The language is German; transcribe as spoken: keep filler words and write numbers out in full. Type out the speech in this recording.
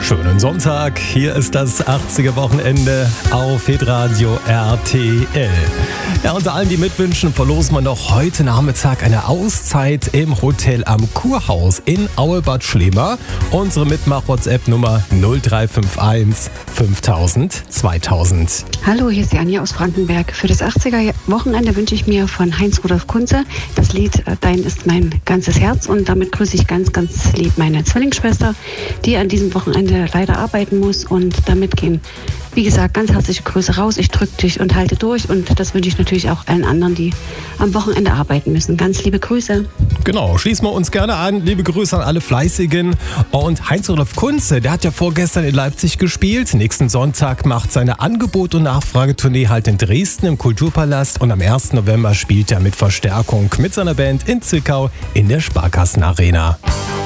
Schönen Sonntag, hier ist das achtziger-Wochenende auf Hitradio R T L. Ja, unter allen, die mitwünschen, verlosen wir noch heute Nachmittag eine Auszeit im Hotel am Kurhaus in Aue-Bad Schlema. Unsere Mitmach-WhatsApp-Nummer null drei fünf eins fünftausend zweitausend. Hallo, hier ist die Anja aus Frankenberg. Für das achtziger-Wochenende wünsche ich mir von Heinz-Rudolf Kunze das Lied Dein ist mein ganzes Herz, und damit grüße ich ganz, ganz lieb meine Zwillingsschwester, die an diesem Wochenende leider arbeiten muss, und damit gehen, wie gesagt, ganz herzliche Grüße raus. Ich drücke dich und halte durch, und das wünsche ich natürlich auch allen anderen, die am Wochenende arbeiten müssen. Ganz liebe Grüße. Genau, schließen wir uns gerne an. Liebe Grüße an alle Fleißigen. Und Heinz-Rudolf Kunze, der hat ja vorgestern in Leipzig gespielt. Nächsten Sonntag macht seine Angebot- und Nachfragetournee halt in Dresden im Kulturpalast, und am ersten November spielt er mit Verstärkung mit seiner Band in Zwickau in der Sparkassenarena.